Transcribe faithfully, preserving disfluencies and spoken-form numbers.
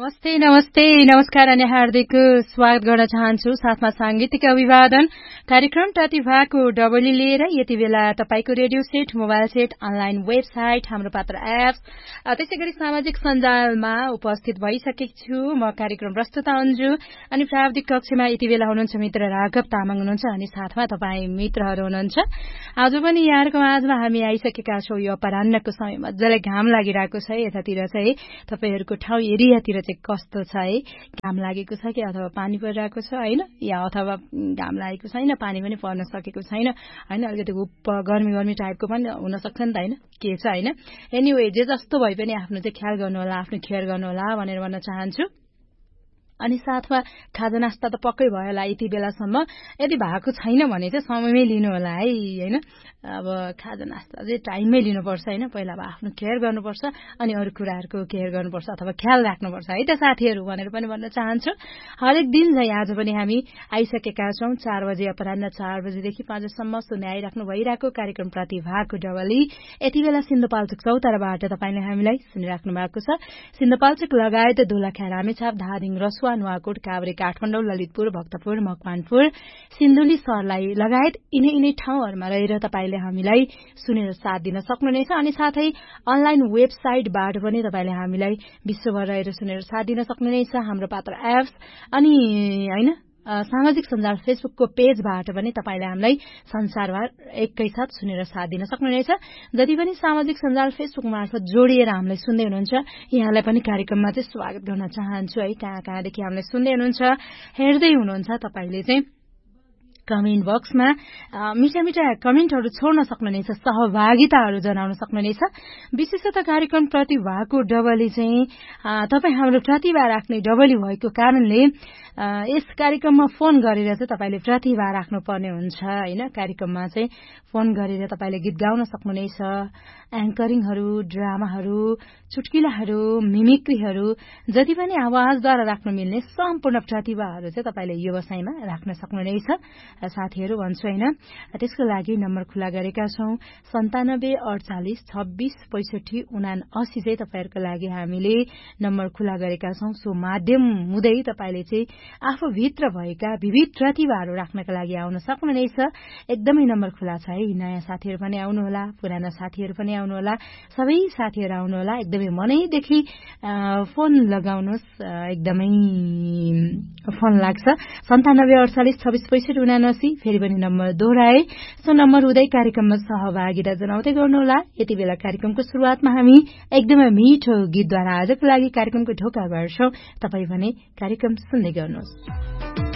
नमस्ते नमस्ते नमस्कार अनि हार्दिक स्वागत गर्न चाहन्छु साथमा सांगीतिक अभिवादन कार्यक्रम प्रतिभाको डबली लिएर यति बेला तपाईको radio set mobile set online website हाम्रो पात्र एप्स त्यसैगरी सामाजिक सञ्जालमा उपस्थित भइसकेको छु म कार्यक्रम प्रस्तुता अन्जु अनि प्राविधिक कक्षमा यति बेला हुनुहुन्छ मित्र राघव तामाङ हुनुहुन्छ अनि साथमा तपाई मित्रहरू हुनुहुन्छ आज पनि यहाँहरुको माझमा हामी आइसकेका छौं यो अपराह्नको समय मज्जाले घाम लागिरहेको छ यतातिर चाहिँ तपाईहरुको ठाउँ एरियातिर चाहिँ कस्तो छ है घाम लागेको छ कि अथवा पानी परिरहेको छ हैन या अथवा घाम लागेको छैन पानी पनि पर्न सकेको छैन हैन अलिकति उप गर्मी गर्मी टाइपको पनि हुन सक्छ नि त हैन के छ हैन एनीवे जे जस्तो भए पनि आफ्नो चाहिँ ख्याल गर्नु होला आफ्नो केयर गर्नु होला भनेर भन्न चाहन्छु अनि साथमा खाजा नास्ता त पक्कै भयो होला यति बेलासम्म यदि भएको छैन भने चाहिँ समयमै लिनु होला है हैन अब खाजा नास्ता चाहिँ टाइममै लिनुपर्छ हैन पहिला अब आफ्नो केयर गर्नुपर्छ अनि अरु कुराहरुको केयर गर्नुपर्छ अथवा ख्याल राख्नुपर्छ है त साथीहरु भनेर पनि भन्न चाहन्छु हरेक दिन चाहिँ आज पनि हामी आइसकेका छौं चार बजे अपराह्न चार बजेदेखि पाँच बजेसम्म सुन्दै आइराख्नु भइरहेको कार्यक्रम प्रतिभाको डबली यति बेला सिन्धुपाल्चोक चौताराबाट तपाईले हामीलाई सुनिराख्नु भएको छ सिन्धुपाल्चोक लगायत दोलखा रामेछाप धादिङ रसुवा नुवाकोट काभ्रे काठमाडौँ ललितपुर भक्तपुर मकवानपुर सिन्धुली सरलाई लगायत यिनै यिनै ठाउँहरुमा रहेर तपाईले हामीलाई सुनेर साथ दिन सक्नुहुनेछ अनि साथै अनलाइन वेबसाइटबाट पनि तपाईले हामीलाई विश्वभर रहेर सुनेर साथ दिन सक्नुहुनेछ हाम्रो पात्र एप्स अनि हैन सामाजिक सञ्जाल फेसबुकको पेजबाट पनि तपाईले हामीलाई संसारभर एकैसाथ सुनेर साथ दिन सक्नुहुनेछ जति पनि सामाजिक सञ्जाल फेसबुक मार्फत जोडिएर हामीलाई सुन्दै हुनुहुन्छ यहाँलाई पनि कार्यक्रममा चाहिँ स्वागत गर्न चाहन्छु है कहाँ कहाँदेखि हामीलाई सुन्दै हुनुहुन्छ हेर्दै हुनुहुन्छ तपाईले चाहिँ कमेन्ट बक्समा मिठा मिठा कमेन्टहरू छोड्न सक्नुहुनेछ सहभागिताहरू जनाउन सक्नुहुनेछ विशेषतः कार्यक्रम प्रतिभाको डबली चाहिँ तपाई हाम्रो प्रतिभा राख्ने डबली भएको कारणले यस कार्यक्रममा फोन गरेर चाहिँ तपाईले प्रतिभा राख्नु पर्ने हुन्छ हैन कार्यक्रममा चाहिँ फोन गरेर तपाईले गीत गाउन सक्नुहुनेछ एंकरिङहरू ड्रामाहरू चुटकिलाहरू मिमिक्रीहरू जति पनि आवाजद्वारा राख्न मिल्ने सम्पूर्ण प्रतिभाहरू चाहिँ तपाईले व्यवसायमा राख्न सक्नुहुनेछ साथीहरू भन्छु हैन त्यसको लागि नम्बर खुला गरेका छौं सन्तानब्बे अडचालिस छब्बीस पैंसठी उनासी चाहिँ तपाईहरुको लागि हामीले नम्बर खुला गरेका छौं सो माध्यम हुँदै तपाईले चाहिँ आफू भित्र भएका विविध प्रतिभाहरू राख्नका लागि आउन सक्नुहुनेछ एकदमै नम्बर खुला छ है नयाँ साथीहरू पनि आउनु होला पुराना साथीहरू पनि आउनु होला सबै साथीहरू आउनु होला एकदमै मनैदेखि फोन लगाउनुस् एकदमै फोन लाग्छ सन्तानब्बे अडचालिस छब्बीस पैंसठी उनासी फेरि पनि नम्बर दोहोराए सो नम्बर हुँदै कार्यक्रममा सहभागिता जनाउँदै गर्नुहोला यति बेला कार्यक्रमको सुरुवातमा हामी एकदमै मिठो गीतद्वारा आजको लागि कार्यक्रमको ढोका गर्छौं तपाई भने कार्यक्रम सुन्दै गर्नुहोस्